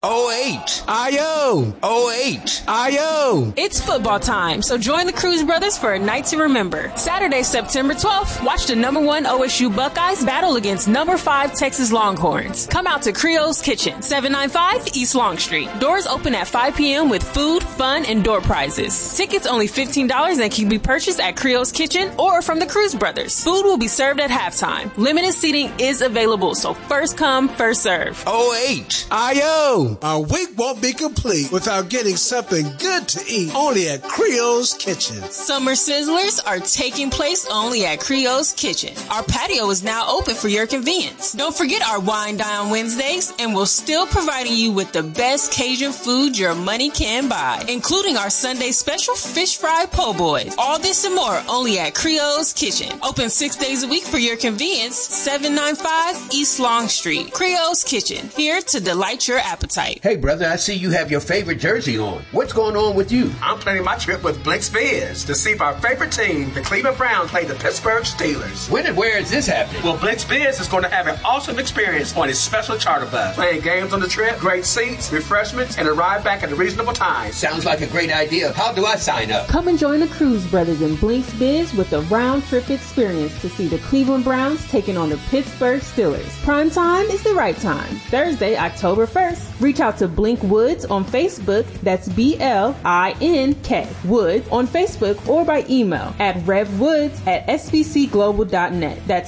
08. Ayo. 08. Ayo. It's football time, so join the Cruz Brothers for a night to remember. Saturday, September 12th, watch the number 1 OSU Buckeyes battle against number 5 Texas Longhorns. Come out to Creole's Kitchen, 795 East Long Street. Doors open at 5 p.m. with food, fun, and door prizes. Tickets only $15 and can be purchased at Creole's Kitchen or from the Cruz Brothers. Food will be served at halftime. Limited seating is available, so first come, first serve. 08. Ayo. Our week won't be complete without getting something good to eat only at Creole's Kitchen. Summer Sizzlers are taking place only at Creole's Kitchen. Our patio is now open for your convenience. Don't forget our Wine Dine Wednesdays, and we're still providing you with the best Cajun food your money can buy, including our Sunday special fish fry po' boys. All this and more only at Creole's Kitchen. Open 6 days a week for your convenience, 795 East Long Street. Creole's Kitchen, here to delight your appetite. Hey, brother, I see you have your favorite jersey on. What's going on with you? I'm planning my trip with Blink's Biz to see if our favorite team, the Cleveland Browns, play the Pittsburgh Steelers. When and where is this happening? Well, Blink's Biz is going to have an awesome experience on his special charter bus. Playing games on the trip, great seats, refreshments, and a ride back at a reasonable time. Sounds like a great idea. How do I sign up? Come and join the Cruz Brothers in Blink's Biz with a round-trip experience to see the Cleveland Browns taking on the Pittsburgh Steelers. Prime time is the right time. Thursday, October 1st. Reach out to Blink Woods on Facebook. That's BLINK Woods on Facebook or by email at revwoods@sbcglobal.net. That's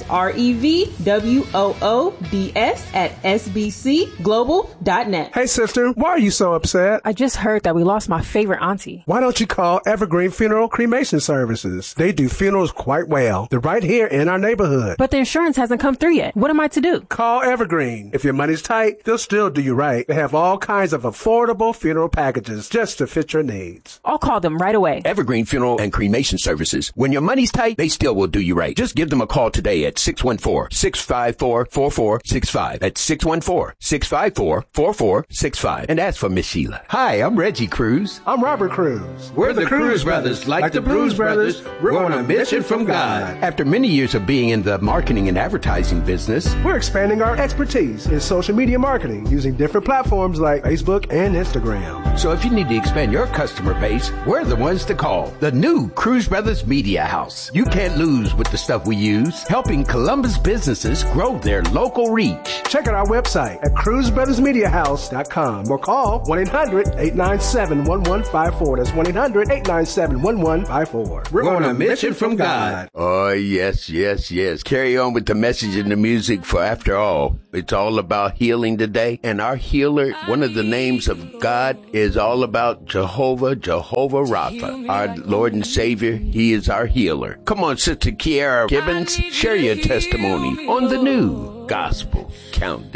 REVWOODS@sbcglobal.net. Hey, sister, why are you so upset? I just heard that we lost my favorite auntie. Why don't you call Evergreen Funeral Cremation Services? They do funerals quite well. They're right here in our neighborhood. But the insurance hasn't come through yet. What am I to do? Call Evergreen. If your money's tight, they'll still do you right. They have all kinds of affordable funeral packages just to fit your needs. I'll call them right away. Evergreen Funeral and Cremation Services. When your money's tight, they still will do you right. Just give them a call today at 614-654-4465. That's 614-654-4465. And ask for Miss Sheila. Hi, I'm Reggie Cruz. I'm Robert Cruz. We're the Cruz Brothers. Like the Blues Brothers, we're on a mission from God. After many years of being in the marketing and advertising business, We're expanding our expertise in social media marketing using different platforms like Facebook and Instagram. so if you need to expand your customer base, we're the ones to call. The new Cruz Brothers Media House. You can't lose with the stuff we use, helping Columbus businesses grow their local reach. Check out our website at cruzbrothersmediahouse.com or call 1-800-897-1154. That's 1-800-897-1154. We're on a mission from God. Oh, yes, yes, yes. Carry on with the message and the music, for after all, it's all about healing today. And our healer, one of the names of God, is all about Jehovah Rapha, our Lord and Savior. He is our healer. Come on, Sister Kiara Gibbons, share your testimony on the new Gospel Countdown.